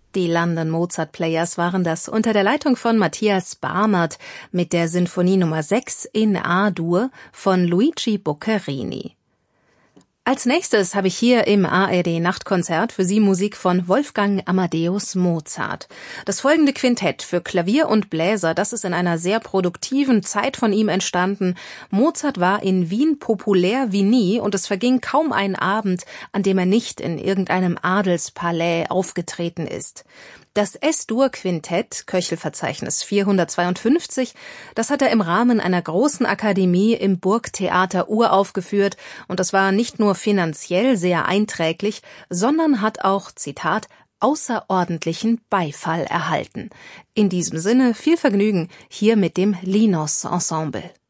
Die London Mozart Players waren das unter der Leitung von Matthias Barmert mit der Sinfonie Nummer 6 in A-Dur von Luigi Boccherini. Als nächstes habe ich hier im ARD-Nachtkonzert für Sie Musik von Wolfgang Amadeus Mozart. Das folgende Quintett für Klavier und Bläser, das ist in einer sehr produktiven Zeit von ihm entstanden. Mozart war in Wien populär wie nie und es verging kaum ein Abend, an dem er nicht in irgendeinem Adelspalais aufgetreten ist. Das S-Dur-Quintett, Köchelverzeichnis 452, das hat er im Rahmen einer großen Akademie im Burgtheater uraufgeführt und das war nicht nur finanziell sehr einträglich, sondern hat auch, Zitat, außerordentlichen Beifall erhalten. In diesem Sinne viel Vergnügen hier mit dem Linos Ensemble.